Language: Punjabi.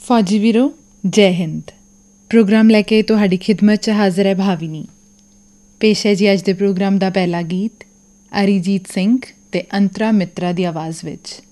ਫੌਜੀ ਵੀਰੋ, ਜੈ ਹਿੰਦ। ਪ੍ਰੋਗਰਾਮ ਲੈ ਕੇ ਤੁਹਾਡੀ ਖਿਦਮਤ 'ਚ ਹਾਜ਼ਰ ਹੈ ਭਾਵਿਨੀ। ਪੇਸ਼ ਹੈ ਜੀ ਅੱਜ ਦੇ ਪ੍ਰੋਗਰਾਮ ਦਾ ਪਹਿਲਾ ਗੀਤ ਅਰੀਜੀਤ ਸਿੰਘ ਅਤੇ ਅੰਤਰਾ ਮਿੱਤਰਾ ਦੀ ਆਵਾਜ਼ ਵਿੱਚ।